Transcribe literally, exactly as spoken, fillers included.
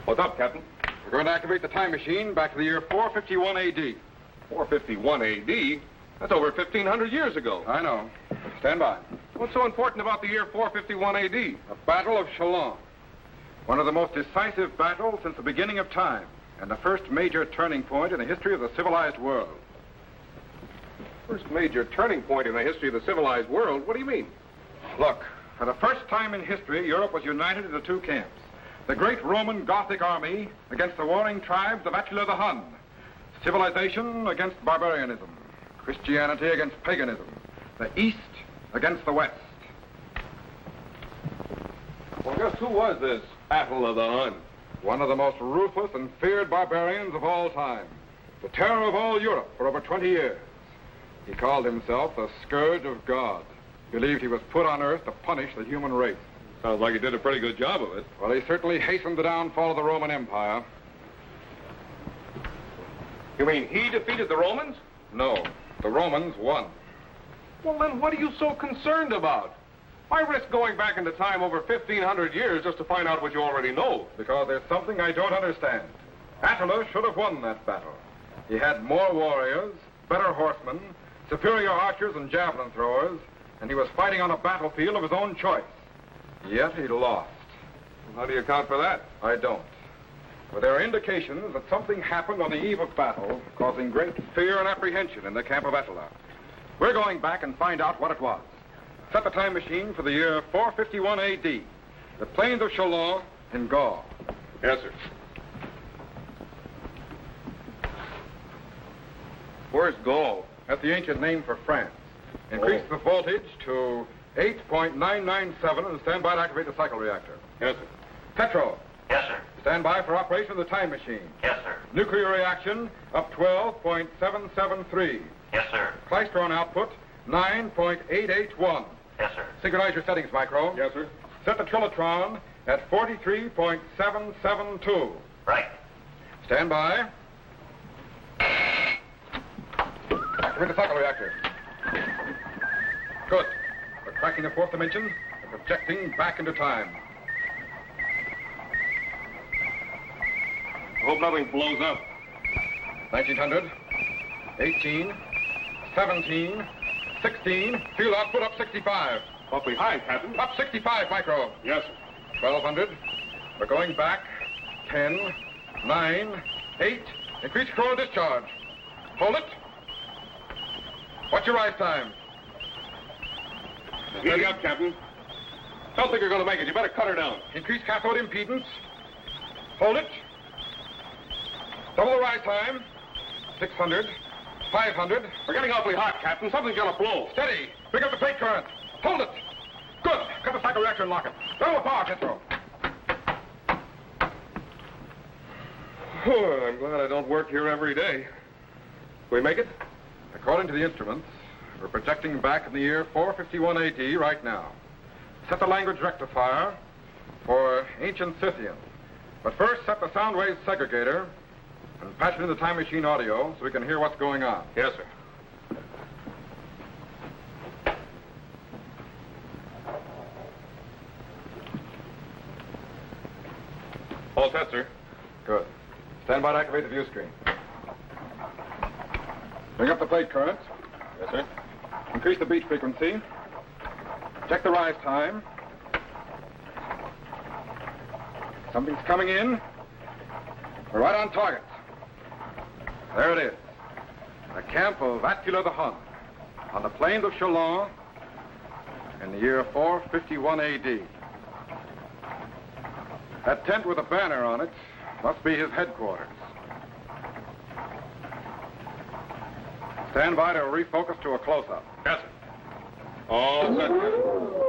What's up, Captain? We're going to activate the time machine back to the year four fifty-one A D. four fifty-one A D? That's over fifteen hundred years ago. I know. Stand by. What's so important about the year four fifty-one A D? The Battle of Chalon. One of the most decisive battles since the beginning of time, and the first major turning point in the history of the civilized world. First major turning point in the history of the civilized world? What do you mean? Look, for the first time in history, Europe was united into two camps. The great Roman Gothic army against the warring tribes of Attila the Hun. Civilization against barbarianism. Christianity against paganism. The East against the West. Well, just who was this Attila the Hun? One of the most ruthless and feared barbarians of all time. The terror of all Europe for over twenty years. He called himself the Scourge of God. Believed he was put on earth to punish the human race. Sounds like he did a pretty good job of it. Well, he certainly hastened the downfall of the Roman Empire. You mean he defeated the Romans? No, the Romans won. Well, then what are you so concerned about? Why risk going back into time over fifteen hundred years just to find out what you already know? Because there's something I don't understand. Attila should have won that battle. He had more warriors, better horsemen, superior archers and javelin throwers, and he was fighting on a battlefield of his own choice. Yet he lost. How do you account for that? I don't. But there are indications that something happened on the eve of battle, causing great fear and apprehension in the camp of Attila. We're going back and find out what it was. Set the time machine for the year four fifty-one A D. The plains of Chalon in Gaul. Yes, sir. Where's Gaul? That's the ancient name for France. Increase Oh. the voltage to eight point nine nine seven and stand by to activate the cycle reactor. Yes, sir. Petro, Yes, sir. stand by for operation of the time machine. Yes, sir. Nuclear reaction up twelve point seven seven three. Yes, sir. Klystron output nine point eight eight one. Yes, sir. Synchronize your settings, Micro. Yes, sir. Set the Trilotron at forty-three point seven seven two. Right. Stand by. Activate the cycle reactor. Good. We're cracking the fourth dimension and projecting back into time. I hope nothing blows up. nineteen hundred, eighteen, seventeen, sixteen. Field output up sixty-five. Awfully high, Captain. Up sixty-five, Micro. Yes, sir. twelve hundred. We're going back. ten, nine, eight. Increase control discharge. Hold it. What's your rise time? Heating up, Captain. Don't think you're going to make it. You better cut her down. Increase cathode impedance. Hold it. Double the rise time. six hundred. five hundred. We're getting awfully hot, Captain. Something's going to blow. Steady. Pick up the plate current. Hold it. Good. Cut the cycle reactor and lock it. Double the power, Petro. Oh, I'm glad I don't work here every day. We make it? According to the instruments, we're projecting back in the year four fifty-one A D right now. Set the language rectifier for ancient Scythian. But first, set the sound wave segregator and patch it into the time machine audio so we can hear what's going on. Yes, sir. All set, sir. Good. Stand by to activate the view screen. Bring up the plate current. Yes, sir. Increase the beat frequency. Check the rise time. Something's coming in. We're right on target. There it is. The camp of Attila the Hun on the plains of Chalon in the year four fifty-one A D. That tent with a banner on it must be his headquarters. Stand by to refocus to a close-up. Yes, sir. All set, Captain.